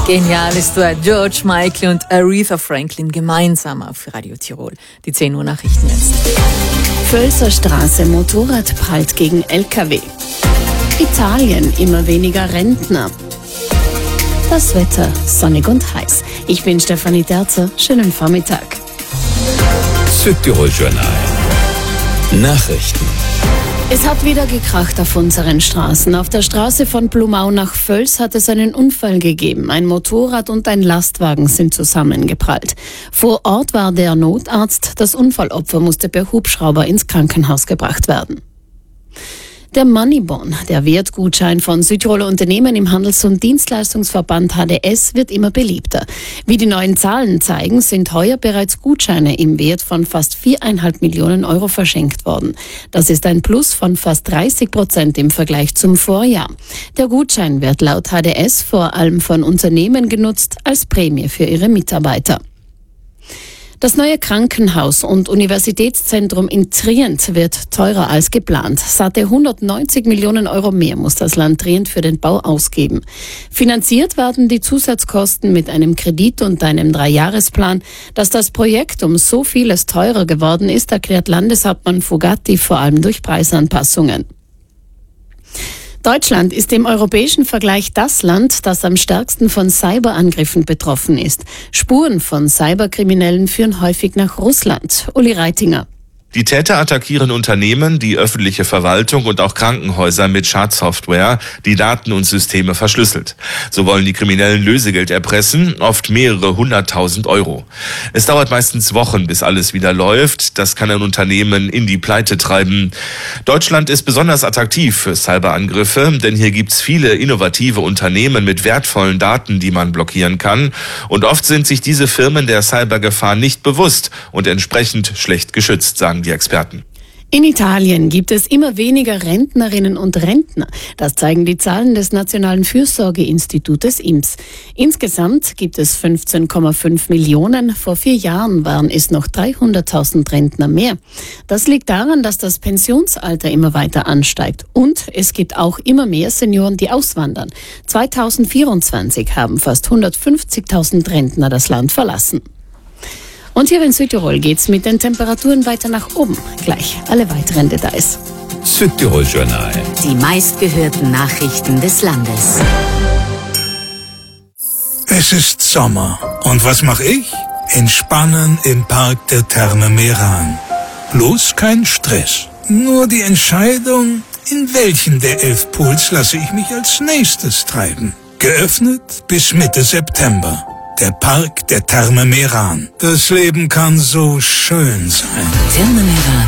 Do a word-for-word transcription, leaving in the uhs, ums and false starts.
Geniales Duett. George Michael und Aretha Franklin gemeinsam auf Radio Tirol. Die zehn Uhr Nachrichten jetzt. Völser Straße, Motorrad prallt gegen L K W. Italien, immer weniger Rentner. Das Wetter, sonnig und heiß. Ich bin Stefanie Derzer. Schönen Vormittag. Südtirol Journal. Nachrichten. Es hat wieder gekracht auf unseren Straßen. Auf der Straße von Blumau nach Völs hat es einen Unfall gegeben. Ein Motorrad und ein Lastwagen sind zusammengeprallt. Vor Ort war der Notarzt. Das Unfallopfer musste per Hubschrauber ins Krankenhaus gebracht werden. Der Moneybon, der Wertgutschein von Südtiroler Unternehmen im Handels- und Dienstleistungsverband H D S, wird immer beliebter. Wie die neuen Zahlen zeigen, sind heuer bereits Gutscheine im Wert von fast viereinhalb Millionen Euro verschenkt worden. Das ist ein Plus von fast dreißig Prozent im Vergleich zum Vorjahr. Der Gutschein wird laut H D S vor allem von Unternehmen genutzt als Prämie für ihre Mitarbeiter. Das neue Krankenhaus und Universitätszentrum in Trient wird teurer als geplant. Satte hundertneunzig Millionen Euro mehr muss das Land Trient für den Bau ausgeben. Finanziert werden die Zusatzkosten mit einem Kredit und einem Dreijahresplan. Dass das Projekt um so vieles teurer geworden ist, erklärt Landeshauptmann Fugatti vor allem durch Preisanpassungen. Deutschland ist im europäischen Vergleich das Land, das am stärksten von Cyberangriffen betroffen ist. Spuren von Cyberkriminellen führen häufig nach Russland. Uli Reitinger. Die Täter attackieren Unternehmen, die öffentliche Verwaltung und auch Krankenhäuser mit Schadsoftware, die Daten und Systeme verschlüsselt. So wollen die Kriminellen Lösegeld erpressen, oft mehrere hunderttausend Euro. Es dauert meistens Wochen, bis alles wieder läuft. Das kann ein Unternehmen in die Pleite treiben. Deutschland ist besonders attraktiv für Cyberangriffe, denn hier gibt's viele innovative Unternehmen mit wertvollen Daten, die man blockieren kann. Und oft sind sich diese Firmen der Cybergefahr nicht bewusst und entsprechend schlecht geschützt, sagen die Experten. In Italien gibt es immer weniger Rentnerinnen und Rentner. Das zeigen die Zahlen des Nationalen Fürsorgeinstitutes I N P S. Insgesamt gibt es fünfzehn Komma fünf Millionen. Vor vier Jahren waren es noch dreihunderttausend Rentner mehr. Das liegt daran, dass das Pensionsalter immer weiter ansteigt. Und es gibt auch immer mehr Senioren, die auswandern. zweitausendvierundzwanzig haben fast hundertfünfzigtausend Rentner das Land verlassen. Und hier in Südtirol geht's mit den Temperaturen weiter nach oben. Gleich alle weiteren Details. Südtirol Journal. Die meistgehörten Nachrichten des Landes. Es ist Sommer. Und was mache ich? Entspannen im Park der Therme Meran. Bloß kein Stress. Nur die Entscheidung, in welchen der elf Pools lasse ich mich als nächstes treiben. Geöffnet bis Mitte September. Der Park der Therme Meran. Das Leben kann so schön sein. Therme Meran,